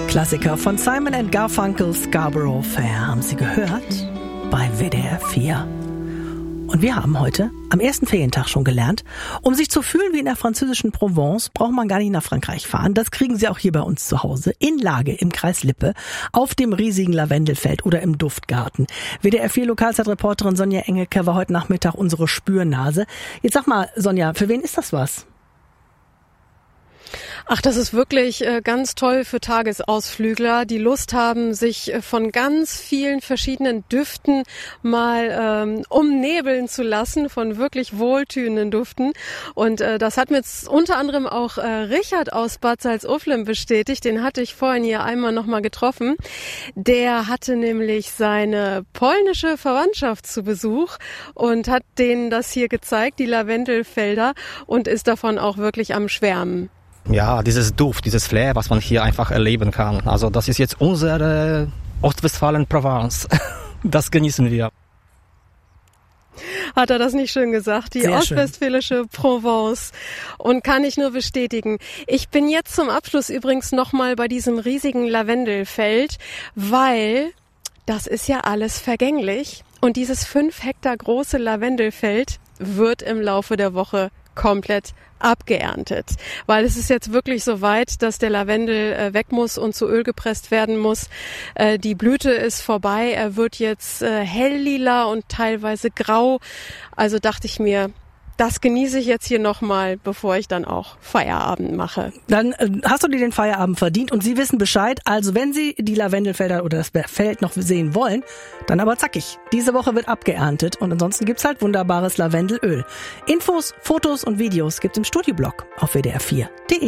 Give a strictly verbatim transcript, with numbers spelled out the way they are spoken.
Klassiker von Simon and Garfunkel, Scarborough Fair, haben Sie gehört bei W D R vier. Und wir haben heute am ersten Ferientag schon gelernt, um sich zu fühlen wie in der französischen Provence, braucht man gar nicht nach Frankreich fahren. Das kriegen Sie auch hier bei uns zu Hause, in Lage im Kreis Lippe, auf dem riesigen Lavendelfeld oder im Duftgarten. W D R vier Lokalzeitreporterin Sonja Engelke war heute Nachmittag unsere Spürnase. Jetzt sag mal, Sonja, für wen ist das was? Ach, das ist wirklich äh, ganz toll für Tagesausflügler, die Lust haben, sich äh, von ganz vielen verschiedenen Düften mal ähm, umnebeln zu lassen, von wirklich wohltönenden Düften. Und äh, das hat mir jetzt unter anderem auch äh, Richard aus Bad Salzuflen bestätigt. Den hatte ich vorhin hier einmal nochmal getroffen. Der hatte nämlich seine polnische Verwandtschaft zu Besuch und hat denen das hier gezeigt, die Lavendelfelder, und ist davon auch wirklich am Schwärmen. Ja, dieses Duft, dieses Flair, was man hier einfach erleben kann. Also das ist jetzt unsere Ostwestfalen-Provence. Das genießen wir. Hat er das nicht schön gesagt? Die Sehr ostwestfälische Provence. Und kann ich nur bestätigen. Ich bin jetzt zum Abschluss übrigens nochmal bei diesem riesigen Lavendelfeld, weil das ist ja alles vergänglich. Und dieses fünf Hektar große Lavendelfeld wird im Laufe der Woche komplett abgeerntet, weil es ist jetzt wirklich so weit, dass der Lavendel äh, weg muss und zu Öl gepresst werden muss. Äh, die Blüte ist vorbei, er wird jetzt äh, helllila und teilweise grau. Also dachte ich mir, das genieße ich jetzt hier nochmal, bevor ich dann auch Feierabend mache. Dann äh, hast du dir den Feierabend verdient und Sie wissen Bescheid. Also wenn Sie die Lavendelfelder oder das Feld noch sehen wollen, dann aber zackig. Diese Woche wird abgeerntet und ansonsten gibt's halt wunderbares Lavendelöl. Infos, Fotos und Videos gibt's im Studioblog auf w d r vier punkt d e.